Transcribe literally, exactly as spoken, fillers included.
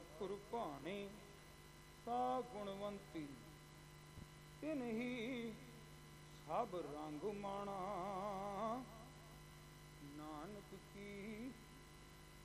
ਠਾਕੁਰ ਭਾਣੇ ਤਾ ਗੁਣਵੰਤੀ ਤਿਨ ਹੀ ਸਭ ਰੰਗ ਮਾਣਾ।